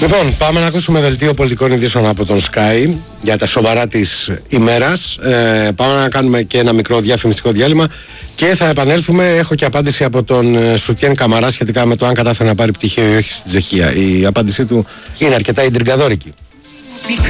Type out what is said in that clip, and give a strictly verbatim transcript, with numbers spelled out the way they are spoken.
Λοιπόν, πάμε να ακούσουμε δελτίο πολιτικών ειδήσεων από τον Sky για τα σοβαρά της ημέρας. Ε, πάμε να κάνουμε και ένα μικρό διαφημιστικό διάλειμμα και θα επανέλθουμε. Έχω και απάντηση από τον Σουτιέν Καμαρά σχετικά με το αν κατάφερε να πάρει πτυχίο ή όχι στην Τσεχία. Η απάντησή του είναι αρκετά ιντριγκαδόρικη.